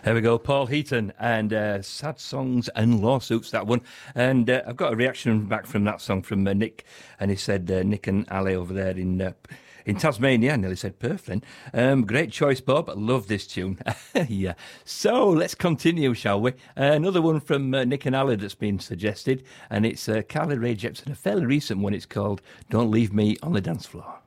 There we go, Paul Heaton and Sad Songs and Lawsuits, that one. And I've got a reaction back from that song from Nick, and he said, Nick and Ali over there in Tasmania. I nearly said Perth then. Great choice, Bob. Love this tune. Yeah. So let's continue, shall we? Another one from Nick and Ali that's been suggested, and it's Carly Rae Jepsen, a fairly recent one. It's called Don't Leave Me on the Dance Floor.